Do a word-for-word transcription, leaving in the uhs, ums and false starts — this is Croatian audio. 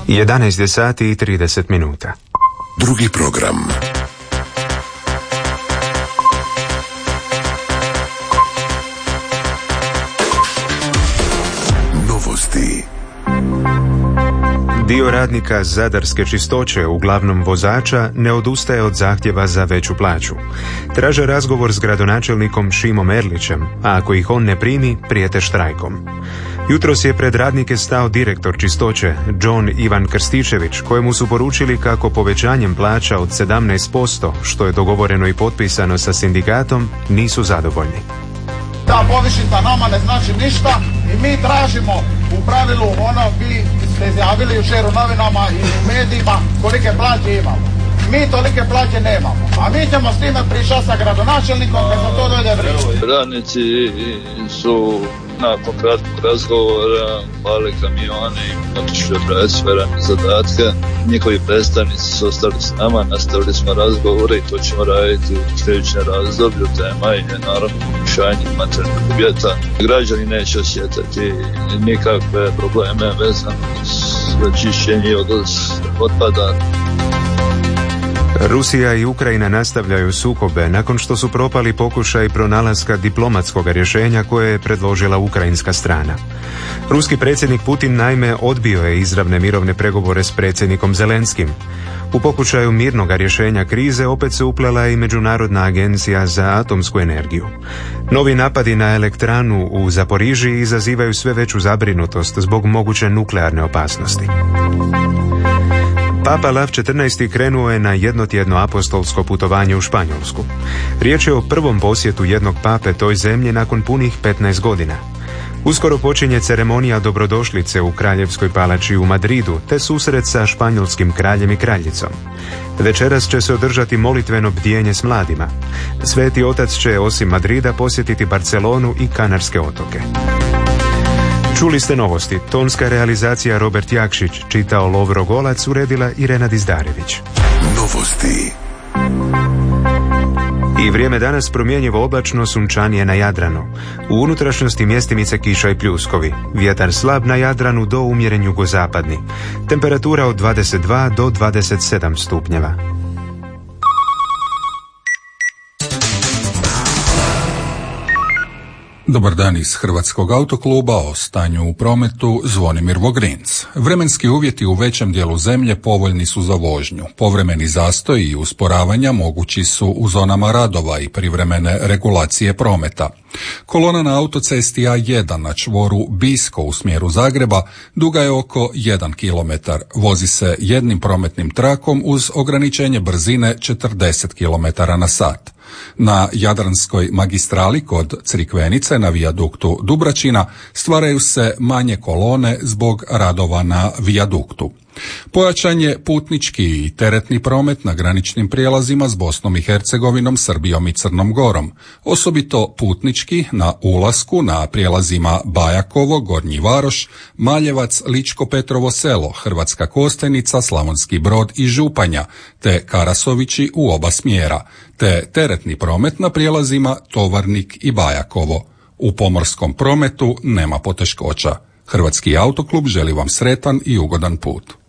jedanaest je sati i trideset minuta. Drugi program. Novosti. Dio radnika Zadarske čistoće, uglavnom vozača, ne odustaje od zahtjeva za veću plaću. Traže razgovor s gradonačelnikom Šimom Erlićem, a ako ih on ne primi, prijete štrajkom. Jutros je pred radnike stao direktor čistoće, John Ivan Krstičević, kojemu su poručili kako povećanjem plaća od sedamnaest posto, što je dogovoreno i potpisano sa sindikatom, nisu zadovoljni. Ta povišica nama ne znači ništa i mi tražimo u pravilu ono, vi ste izjavili jučer u novinama i u medijima kolike plaće imamo. Mi tolike plaće nemamo, a mi ćemo s time pričati sa gradonačelnikom kad se to dojde vrijeme. Radnici su nakon kratkog razgovora pali kamioni i otišli raditi sve radne zadatke. Njihovi predstavnici su ostali s nama, nastavili smo razgovore i to ćemo raditi u sljedećem razdoblju. Tema je naravno poboljšanje materijalnih uvjeta. Građani neće osjetiti nikakve probleme vezane za čišćenje i odvoz otpada. Rusija i Ukrajina nastavljaju sukobe nakon što su propali pokušaj pronalaska diplomatskog rješenja koje je predložila ukrajinska strana. Ruski predsjednik Putin naime odbio je izravne mirovne pregovore s predsjednikom Zelenskim. U pokušaju mirnog rješenja krize opet se uplela i Međunarodna agencija za atomsku energiju. Novi napadi na elektranu u Zaporižiji izazivaju sve veću zabrinutost zbog moguće nuklearne opasnosti. Papa Lav četrnaesti krenuo je na jednotjedno apostolsko putovanje u Španjolsku. Riječ je o prvom posjetu jednog pape toj zemlji nakon punih petnaest godina. Uskoro počinje ceremonija dobrodošlice u Kraljevskoj palači u Madridu, te susret sa španjolskim kraljem i kraljicom. Večeras će se održati molitveno bdijenje s mladima. Sveti otac će osim Madrida posjetiti Barcelonu i Kanarske otoke. Čuli ste novosti. Tonska realizacija Robert Jakšić, čitao Lovro Golac, uredila Irena Dizdarević. Novosti. I vrijeme danas promjenjivo oblačno, sunčanije na Jadranu. U unutrašnjosti mjestimice kiša i pljuskovi. Vjetar slab na Jadranu do umjeren jugozapadni. Temperatura od dvadeset dva do dvadeset sedam stupnjeva. Dobar dan iz Hrvatskog autokluba, o stanju u prometu Zvonimir Vogrinc. Vremenski uvjeti u većem dijelu zemlje povoljni su za vožnju. Povremeni zastoj i usporavanja mogući su u zonama radova i privremene regulacije prometa. Kolona na autocesti A jedan na čvoru Bisko u smjeru Zagreba duga je oko jedan kilometar. Vozi se jednim prometnim trakom uz ograničenje brzine četrdeset kilometara na sat. Na Jadranskoj magistrali kod Crikvenice na vijaduktu Dubračina stvaraju se manje kolone zbog radova na vijaduktu. Pojačan je putnički i teretni promet na graničnim prijelazima s Bosnom i Hercegovinom, Srbijom i Crnom Gorom. Osobito putnički na ulasku na prijelazima Bajakovo, Gornji Varoš, Maljevac, Ličko Petrovo Selo, Hrvatska Kostajnica, Slavonski Brod i Županja, te Karasovići u oba smjera, te teretni promet na prijelazima Tovarnik i Bajakovo. U pomorskom prometu nema poteškoća. Hrvatski autoklub želi vam sretan i ugodan put.